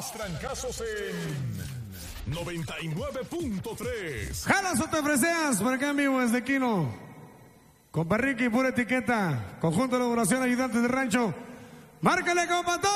Más trancazos en 99.3. Jalas o te freseas, por acá en vivo desde Quino. Compa Ricky, pura etiqueta. Conjunto de elaboración, ayudantes de rancho. Márcale, compa.